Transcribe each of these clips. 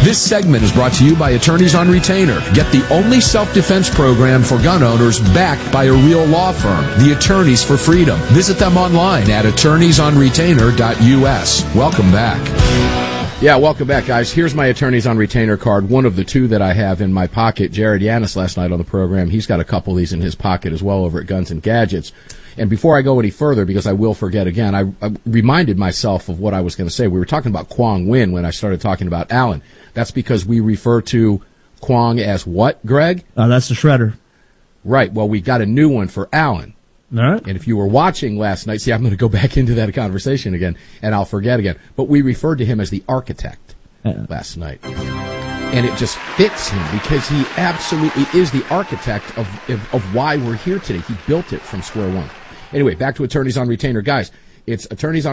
This segment is brought to you by Attorneys on Retainer. Get the only self-defense program for gun owners backed by a real law firm, the Attorneys for Freedom. Visit them online at attorneysonretainer.us. Welcome back. Yeah, welcome back, guys. Here's my Attorneys on Retainer card, one of the two that I have in my pocket. Jared Yanis last night on the program, he's got a couple of these in his pocket as well over at Guns and Gadgets. And before I go any further, because I will forget again, I reminded myself of what I was going to say. We were talking about Quang Nguyen when I started talking about Allen. That's because we refer to Quang as what, Greg? That's the Shredder. Right. Well, we got a new one for Allen. All right. And if you were watching last night, see, I'm going to go back into that conversation again, and I'll forget again. But we referred to him as the architect last night. And it just fits him because he absolutely is the architect of why we're here today. He built it from square one. Anyway, back to Attorneys on Retainer. Guys, it's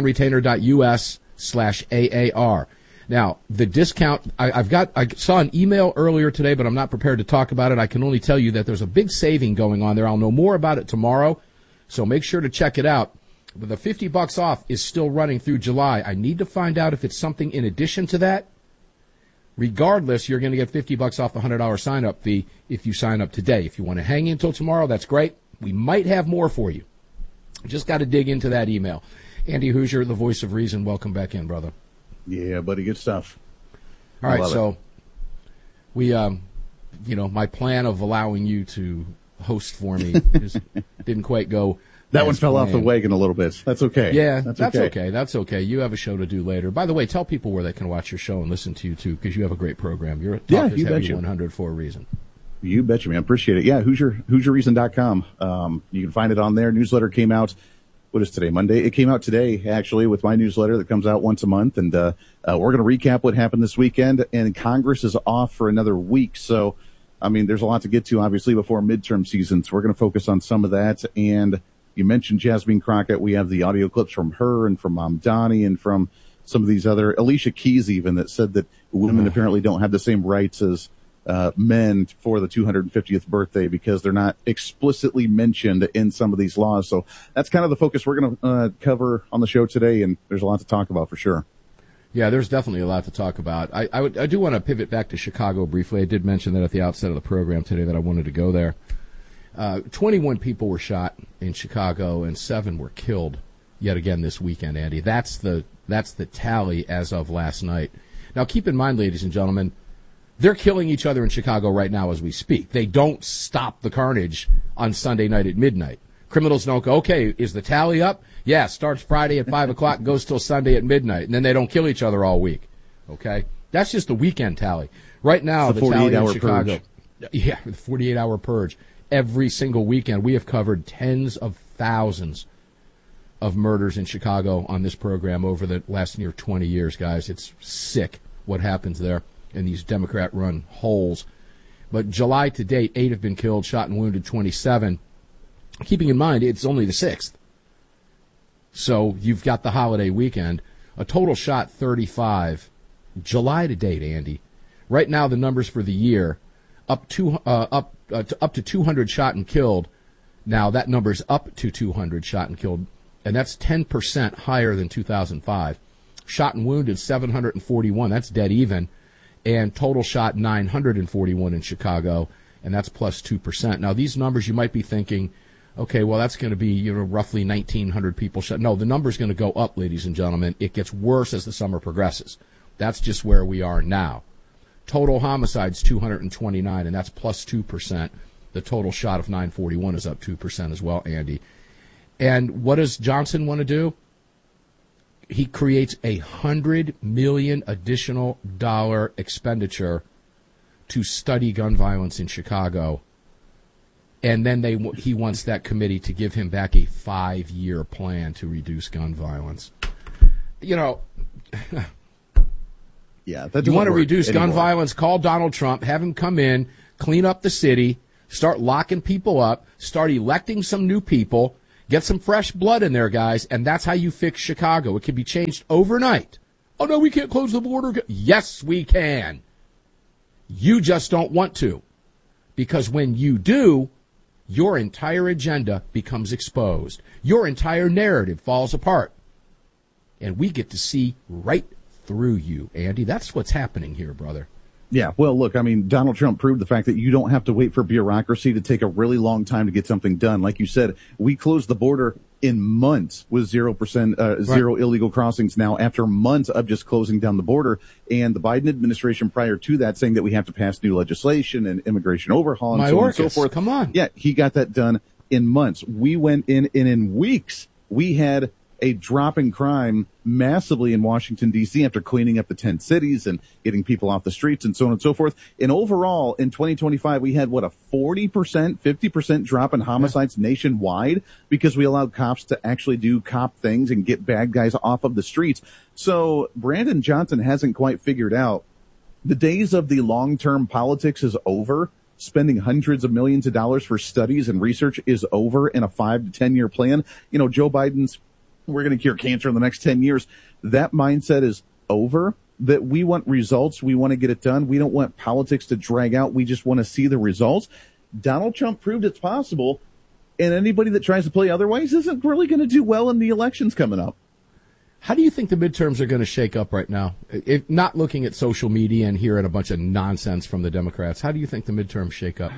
attorneysonretainer.us/AAR. Now, the discount, I saw an email earlier today, but I'm not prepared to talk about it. I can only tell you that there's a big saving going on there. I'll know more about it tomorrow, so make sure to check it out. But the $50 off is still running through July. I need to find out if it's something in addition to that. Regardless, you're going to get $50 off the $100 sign-up fee if you sign up today. If you want to hang in until tomorrow, that's great. We might have more for you. Just got to dig into that email. Andy Hoosier, the voice of reason, welcome back in, brother. Yeah, buddy, good stuff. All right, so we, my plan of allowing you to host for me just didn't quite go. That one fell off the wagon a little bit. That's okay. Yeah, that's okay. That's okay. You have a show to do later. By the way, tell people where they can watch your show and listen to you, too, because you have a great program. You're a Talk is Heavy 100 for a reason. You betcha, man. Appreciate it. Yeah, HoosierReason.com. You can find it on there. Newsletter came out. What is today? Monday? It came out today, actually, with my newsletter that comes out once a month. And we're going to recap what happened this weekend. And Congress is off for another week. So, I mean, there's a lot to get to, obviously, before midterm season. So we're going to focus on some of that. And you mentioned Jasmine Crockett. We have the audio clips from her and from Mom Donnie and from some of these other, Alicia Keys even, that said that women apparently don't have the same rights as men for the 250th birthday because they're not explicitly mentioned in some of these laws. So that's kind of the focus we're going to cover on the show today, and there's a lot to talk about for sure. Yeah, there's definitely a lot to talk about. I do want to pivot back to Chicago briefly. I did mention that at the outset of the program today that I wanted to go there. 21 people were shot in Chicago and 7 were killed yet again this weekend, Andy. That's the tally as of last night. Now, keep in mind, ladies and gentlemen, they're killing each other in Chicago right now as we speak. They don't stop the carnage on Sunday night at midnight. Criminals don't go, okay, is the tally up? Yeah, starts Friday at 5 o'clock and goes till Sunday at midnight. And then they don't kill each other all week. Okay? That's just the weekend tally. Right now, the tally in Chicago. Purge. Yeah, the 48-hour purge. Every single weekend, we have covered tens of thousands of murders in Chicago on this program over the last near 20 years, guys. It's sick what happens there in these Democrat-run holes. But July to date, 8 have been killed, shot and wounded 27. Keeping in mind, it's only the 6th. So you've got the holiday weekend. A total shot 35. July to date, Andy. Right now, the numbers for the year, up to 200 shot and killed. Now, that number's up to 200 shot and killed, and that's 10% higher than 2005. Shot and wounded, 741. That's dead even. And total shot 941 in Chicago, and that's plus 2%. Now, these numbers, you might be thinking, okay, well, that's going to be roughly 1,900 people shot. No, the number's going to go up, ladies and gentlemen. It gets worse as the summer progresses. That's just where we are now. Total homicides, 229, and that's plus 2%. The total shot of 941 is up 2% as well, Andy. And what does Johnson want to do? He creates $100 million additional expenditure to study gun violence in Chicago, and then he wants that committee to give him back a 5-year plan to reduce gun violence. Yeah, that you want to reduce gun violence? Call Donald Trump, have him come in, clean up the city, start locking people up, start electing some new people. Get some fresh blood in there, guys, and that's how you fix Chicago. It can be changed overnight. Oh, no, we can't close the border. Yes, we can. You just don't want to. Because when you do, your entire agenda becomes exposed. Your entire narrative falls apart. And we get to see right through you, Andy. That's what's happening here, brother. Yeah, well, look, I mean, Donald Trump proved the fact that you don't have to wait for bureaucracy to take a really long time to get something done. Like you said, we closed the border in months with 0%, zero illegal crossings now after months of just closing down the border. And the Biden administration prior to that saying that we have to pass new legislation and immigration overhaul and so on and so forth. Come on. Yeah, he got that done in months. We went in weeks. We had a drop in crime massively in Washington, D.C. after cleaning up the 10 cities and getting people off the streets and so on and so forth. And overall, in 2025, we had, a 40%, 50% drop in homicides nationwide because we allowed cops to actually do cop things and get bad guys off of the streets. So Brandon Johnson hasn't quite figured out the days of the long-term politics is over. Spending hundreds of millions of dollars for studies and research is over in a 5 to 10 year plan. Joe Biden's we're going to cure cancer in the next 10 years. That mindset is over, that we want results. We want to get it done. We don't want politics to drag out. We just want to see the results. Donald Trump proved it's possible, and anybody that tries to play otherwise isn't really going to do well in the elections coming up. How do you think the midterms are going to shake up right now? If not looking at social media and hearing a bunch of nonsense from the Democrats, how do you think the midterms shake up?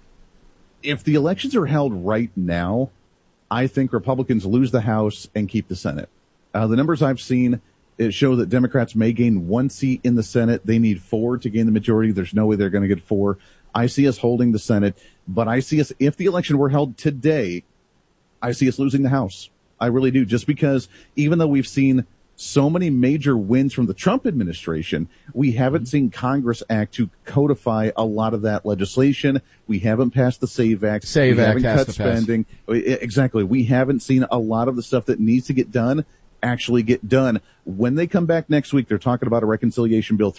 If the elections are held right now, I think Republicans lose the House and keep the Senate. The numbers I've seen show that Democrats may gain 1 seat in the Senate. They need 4 to gain the majority. There's no way they're going to get 4. I see us holding the Senate, but I see us, if the election were held today, I see us losing the House. I really do, just because even though we've seen so many major wins from the Trump administration, we haven't seen Congress act to codify a lot of that legislation. We haven't passed the SAVE Act. We haven't cut spending. Exactly. We haven't seen a lot of the stuff that needs to get done actually get done. When they come back next week, they're talking about a reconciliation bill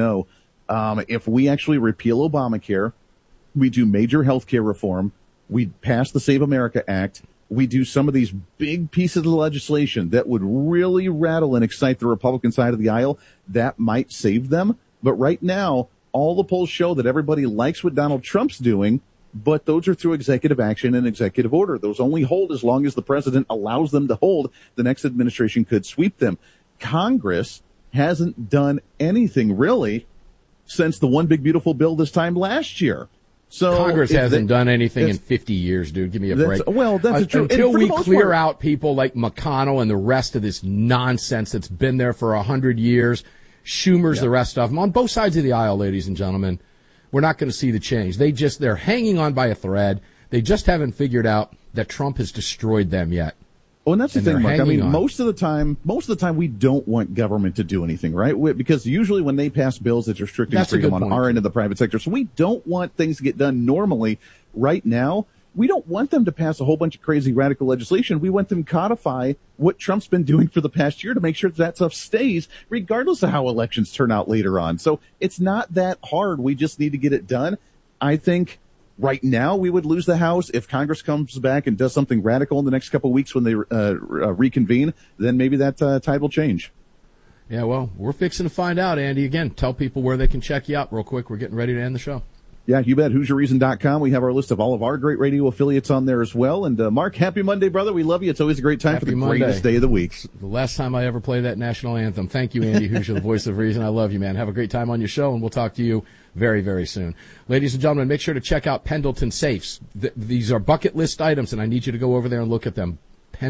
3.0. If we actually repeal Obamacare, we do major health care reform, we pass the Save America Act, we do some of these big pieces of legislation that would really rattle and excite the Republican side of the aisle, that might save them. But right now, all the polls show that everybody likes what Donald Trump's doing, but those are through executive action and executive order. Those only hold as long as the president allows them to hold. The next administration could sweep them. Congress hasn't done anything really since the One Big Beautiful Bill this time last year. So Congress hasn't done anything in 50 years, dude. Give me a break. Well, that's true. Until we clear out people like McConnell and the rest of this nonsense that's been there for 100 years, Schumer's the rest of them, on both sides of the aisle, ladies and gentlemen, we're not going to see the change. They're hanging on by a thread. They just haven't figured out that Trump has destroyed them yet. Oh, and that's the thing, Mark. I mean, most of the time, we don't want government to do anything, right? Because usually when they pass bills, it's restricting freedom on our end of the private sector. So we don't want things to get done normally. Right now, we don't want them to pass a whole bunch of crazy radical legislation. We want them to codify what Trump's been doing for the past year to make sure that stuff stays, regardless of how elections turn out later on. So it's not that hard. We just need to get it done. I think right now, we would lose the House. If Congress comes back and does something radical in the next couple of weeks when they reconvene, then maybe that tide will change. Yeah, well, we're fixing to find out, Andy. Again, tell people where they can check you out real quick. We're getting ready to end the show. Yeah, you bet. HoosierReason.com. We have our list of all of our great radio affiliates on there as well. And Mark, happy Monday, brother. We love you. It's always a great time for the greatest day of the week. The last time I ever played that national anthem. Thank you, Andy Hoosier, the voice of reason. I love you, man. Have a great time on your show, and we'll talk to you very, very soon. Ladies and gentlemen, make sure to check out Pendleton Safes. These are bucket list items, and I need you to go over there and look at them.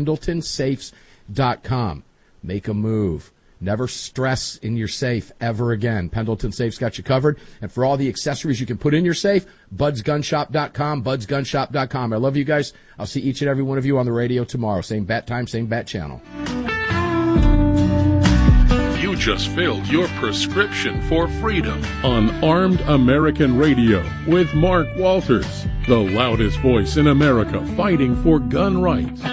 PendletonSafes.com. Make a move. Never stress in your safe ever again. Pendleton Safe's got you covered. And for all the accessories you can put in your safe, BudsGunShop.com, BudsGunShop.com. I love you guys. I'll see each and every one of you on the radio tomorrow. Same bat time, same bat channel. You just filled your prescription for freedom on Armed American Radio with Mark Walters, the loudest voice in America fighting for gun rights.